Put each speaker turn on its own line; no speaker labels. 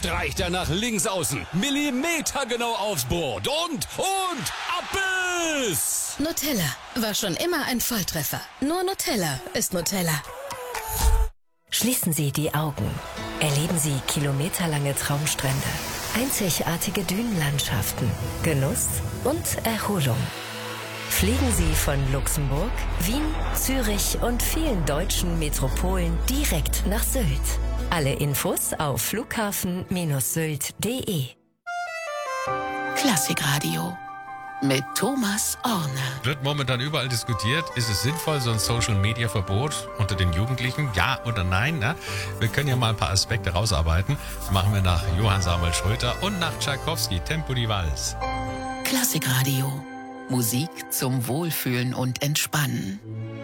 streicht er nach links außen. Millimetergenau aufs Board. Und Abbiss!
Nutella war schon immer ein Volltreffer. Nur Nutella ist Nutella.
Schließen Sie die Augen. Erleben Sie kilometerlange Traumstrände, einzigartige Dünenlandschaften, Genuss und Erholung. Fliegen Sie von Luxemburg, Wien, Zürich und vielen deutschen Metropolen direkt nach Sylt. Alle Infos auf flughafen-sylt.de.
Klassikradio mit Thomas Orner.
Wird momentan überall diskutiert, ist es sinnvoll, so ein Social-Media-Verbot unter den Jugendlichen? Ja oder nein? Ne? Wir können ja mal ein paar Aspekte rausarbeiten. Das machen wir nach Johann Samuel Schröter und nach Tschaikowski, Tempo di Vals.
Klassikradio. Musik zum Wohlfühlen und Entspannen.